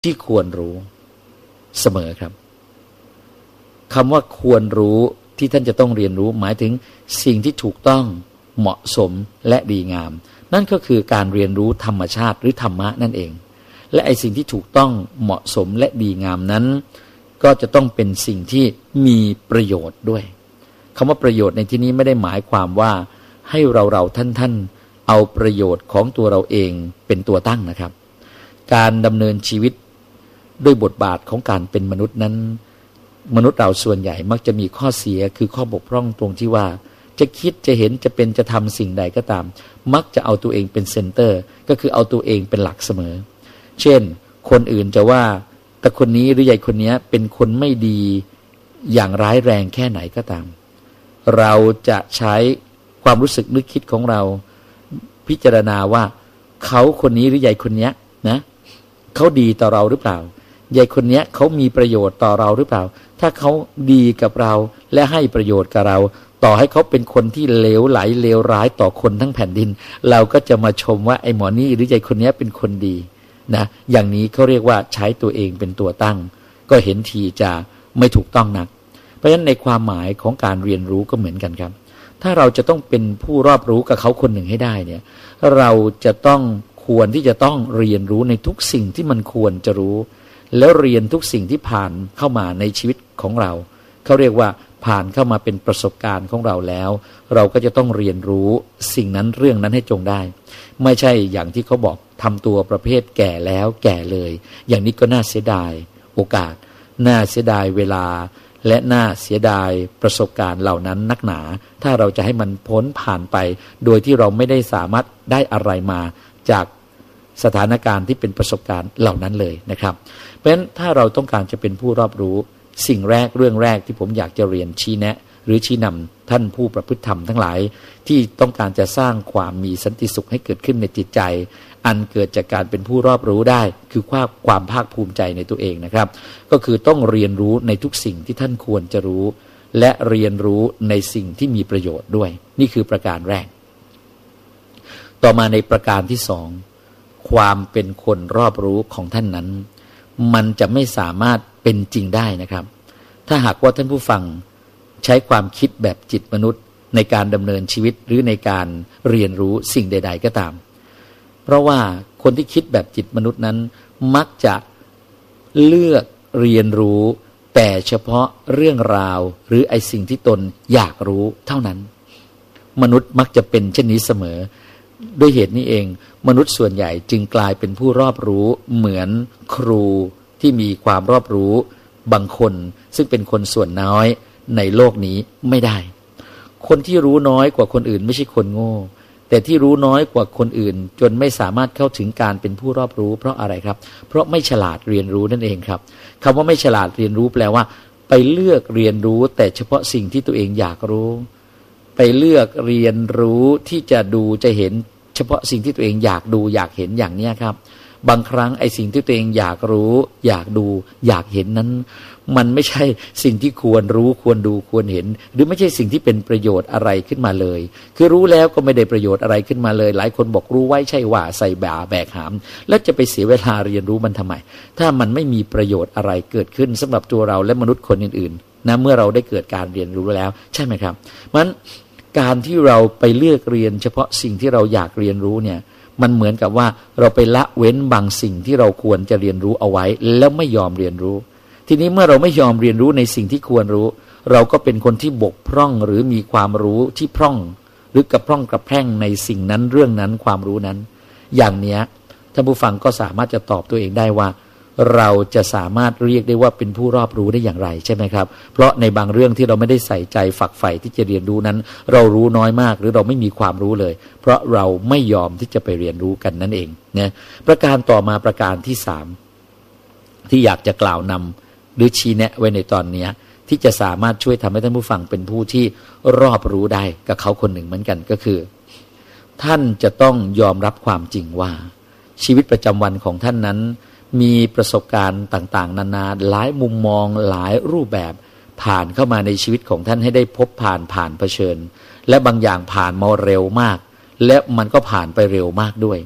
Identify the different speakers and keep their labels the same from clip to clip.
Speaker 1: ที่ควรรู้เสมอครับคำว่าควรรู้ที่ท่านจะต้องเรียนรู้หมายถึงสิ่งที่ถูกต้องเหมาะสมและดีงามนั่นก็คือการเรียนรู้ธรรมชาติหรือธรรมะนั่นเองและไอ้สิ่งที่ถูกต้องเหมาะสมและดีงามนั้นก็จะต้องเป็นสิ่งที่มีประโยชน์ด้วยคำว่าประโยชน์ในที่นี้ไม่ได้หมายความว่าให้เราท่านเอาประโยชน์ของตัวเราเองเป็นตัวตั้งนะครับการดำเนินชีวิตด้วยบทบาทของการเป็นมนุษย์นั้นมนุษย์เราส่วนใหญ่มักจะมีข้อเสียคือข้อบกพร่องตรงที่ว่าจะคิดจะเห็นจะเป็นจะทำสิ่งใดก็ตามมักจะเอาตัวเองเป็นเซนเตอร์ก็คือเอาตัวเองเป็นหลักเสมอเช่นคนอื่นจะว่าแต่คนนี้หรือใหญ่คนนี้เป็นคนไม่ดีอย่างร้ายแรงแค่ไหนก็ตามเราจะใช้ความรู้สึกนึกคิดของเราพิจารณาว่าเขาคนนี้หรือใหญ่คนนี้นะเขาดีต่อเราหรือเปล่ายายคนนี้เขามีประโยชน์ต่อเราหรือเปล่าถ้าเขาดีกับเราและให้ประโยชน์กับเราต่อให้เขาเป็นคนที่เลวไหลเลวร้ายต่อคนทั้งแผ่นดินเราก็จะมาชมว่าไอ้หมอนี่หรือยายคนนี้เป็นคนดีนะอย่างนี้เขาเรียกว่าใช้ตัวเองเป็นตัวตั้งก็เห็นทีจะไม่ถูกต้องนักเพราะฉะนั้นในความหมายของการเรียนรู้ก็เหมือนกันครับถ้าเราจะต้องเป็นผู้รอบรู้กับเขาคนหนึ่งให้ได้เนี่ยเราจะต้องควรที่จะต้องเรียนรู้ในทุกสิ่งที่มันควรจะรู้แล้วเรียนทุกสิ่งที่ผ่านเข้ามาในชีวิตของเราเขาเรียกว่าผ่านเข้ามาเป็นประสบการณ์ของเราแล้วเราก็จะต้องเรียนรู้สิ่งนั้นเรื่องนั้นให้จงได้ไม่ใช่อย่างที่เขาบอกทำตัวประเภทแก่แล้วแก่เลยอย่างนี้ก็น่าเสียดายโอกาสน่าเสียดายเวลาและน่าเสียดายประสบการณ์เหล่านั้นนักหนาถ้าเราจะให้มันพ้นผ่านไปโดยที่เราไม่ได้สามารถได้อะไรมาจากสถานการณ์ที่เป็นประสบการณ์เหล่านั้นเลยนะครับเพราะฉะนั้นถ้าเราต้องการจะเป็นผู้รอบรู้สิ่งแรกเรื่องแรกที่ผมอยากจะเรียนชี้แนะหรือชี้นำท่านผู้ประพฤติธรรมทั้งหลายที่ต้องการจะสร้างความมีสันติสุขให้เกิดขึ้นในจิตใจอันเกิดจากการเป็นผู้รอบรู้ได้คือความภาคภูมิใจในตัวเองนะครับก็คือต้องเรียนรู้ในทุกสิ่งที่ท่านควรจะรู้และเรียนรู้ในสิ่งที่มีประโยชน์ด้วยนี่คือประการแรกต่อมาในประการที่สองความเป็นคนรอบรู้ของท่านนั้นมันจะไม่สามารถเป็นจริงได้นะครับถ้าหากว่าท่านผู้ฟังใช้ความคิดแบบจิตมนุษย์ในการดำเนินชีวิตหรือในการเรียนรู้สิ่งใดๆก็ตามเพราะว่าคนที่คิดแบบจิตมนุษย์นั้นมักจะเลือกเรียนรู้แต่เฉพาะเรื่องราวหรือไอ้สิ่งที่ตนอยากรู้เท่านั้นมนุษย์มักจะเป็นเช่นนี้เสมอด้วยเหตุนี้เองมนุษย์ส่วนใหญ่จึงกลายเป็นผู้รอบรู้เหมือนครูที่มีความรอบรู้บางคนซึ่งเป็นคนส่วนน้อยในโลกนี้ไม่ได้คนที่รู้น้อยกว่าคนอื่นไม่ใช่คนโง่แต่ที่รู้น้อยกว่าคนอื่นจนไม่สามารถเข้าถึงการเป็นผู้รอบรู้เพราะอะไรครับเพราะไม่ฉลาดเรียนรู้นั่นเองครับคำว่าไม่ฉลาดเรียนรู้แปลว่าไปเลือกเรียนรู้แต่เฉพาะสิ่งที่ตัวเองอยากรู้ไปเลือกเรียนรู้ที่จะดูจะเห็นเฉพาะสิ่งที่ตัวเองอยากดูอยากเห็นอย่างนี้ครับบางครั้งไอ้สิ่งที่ตัวเองอยากรู้อยากดูอยากเห็นนั้นมันไม่ใช่สิ่งที่ควรรู้ควรดูควรเห็นหรือไม่ใช่สิ่งที่เป็นประโยชน์อะไรขึ้นมาเลยคือรู้แล้วก็ไม่ได้ประโยชน์อะไรขึ้นมาเลยหลายคนบอกรู้ไว้ใช่ว่าใส่บ่าแบกหามแล้วจะไปเสียเวลาเรียนรู้มันทำไมถ้ามันไม่มีประโยชน์อะไรเกิดขึ้นสำหรับตัวเราและมนุษย์คนอื่นๆนะเมื่อเราได้เกิดการเรียนรู้แล้วใช่ไหมครับมันการที่เราไปเลือกเรียนเฉพาะสิ่งที่เราอยากเรียนรู้เนี่ยมันเหมือนกับว่าเราไปละเว้นบางสิ่งที่เราควรจะเรียนรู้เอาไว้แล้วไม่ยอมเรียนรู้ทีนี้เมื่อเราไม่ยอมเรียนรู้ในสิ่งที่ควรรู้เราก็เป็นคนที่บกพร่องหรือมีความรู้ที่พร่องหรือกระพร่องกระแพร่งในสิ่งนั้นเรื่องนั้นความรู้นั้นอย่างเนี้ยท่านผู้ฟังก็สามารถจะตอบตัวเองได้ว่าเราจะสามารถเรียกได้ว่าเป็นผู้รอบรู้ได้อย่างไรใช่ไหมครับเพราะในบางเรื่องที่เราไม่ได้ใส่ใจฝักใฝ่ที่จะเรียนรู้นั้นเรารู้น้อยมากหรือเราไม่มีความรู้เลยเพราะเราไม่ยอมที่จะไปเรียนรู้กันนั่นเองนะประการต่อมาประการที่สามที่อยากจะกล่าวนำหรือชี้แนะไว้ในตอนนี้ที่จะสามารถช่วยทำให้ท่านผู้ฟังเป็นผู้ที่รอบรู้ได้กับเขาคนหนึ่งเหมือนกันก็คือท่านจะต้องยอมรับความจริงว่าชีวิตประจำวันของท่านนั้นมีประสบการณ์ต่างๆนานาหลายมุมมองหลายรูปแบบผ่านเข้ามาในชีวิตของท่านให้ได้พบผ่านเผชิญและบางอย่างผ่านมาเร็วมากและมันก็ผ่านไปเร็วมากด้วย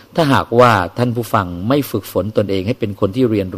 Speaker 1: ถ้าหากว่าท่านผู้ฟังไม่ฝึกฝนตนเองให้เป็นคนที่เรียนรู้